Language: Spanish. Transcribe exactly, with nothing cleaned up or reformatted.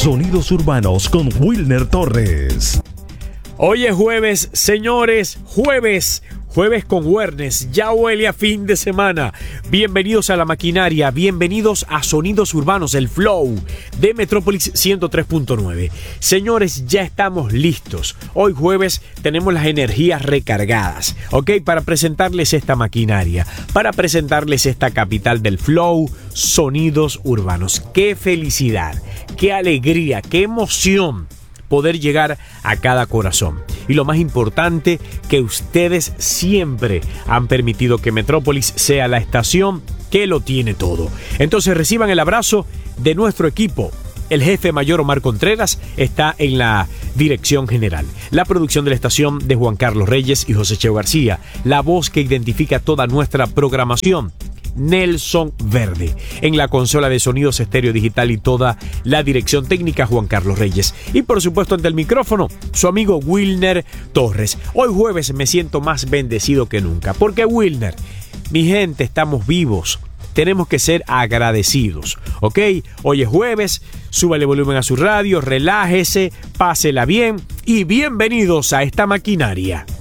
Sonidos Urbanos con Wilner Torres. Hoy es jueves, señores, jueves, jueves con Wernes, ya huele a fin de semana. Bienvenidos a La Maquinaria, bienvenidos a Sonidos Urbanos, el Flow de Metrópolis ciento tres punto nueve. Señores, ya estamos listos. Hoy jueves tenemos las energías recargadas, ¿ok? Para presentarles esta maquinaria, para presentarles esta capital del Flow, Sonidos Urbanos. ¡Qué felicidad! ¡Qué alegría! ¡Qué emoción! Poder llegar a cada corazón. Y lo más importante, que ustedes siempre han permitido que Metrópolis sea la estación que lo tiene todo. Entonces reciban el abrazo de nuestro equipo. El jefe mayor Omar Contreras está en la dirección general. La producción de la estación de Juan Carlos Reyes y José Cheo García. La voz que identifica toda nuestra programación, Nelson Verde. En la consola de sonidos estéreo digital y toda la dirección técnica, Juan Carlos Reyes. Y por supuesto ante el micrófono, su amigo Wilner Torres. Hoy jueves me siento más bendecido que nunca. Porque Wilner, mi gente, estamos vivos. Tenemos que ser agradecidos, ¿ok? Hoy es jueves, súbale volumen a su radio, relájese, pásela bien y bienvenidos a esta maquinaria.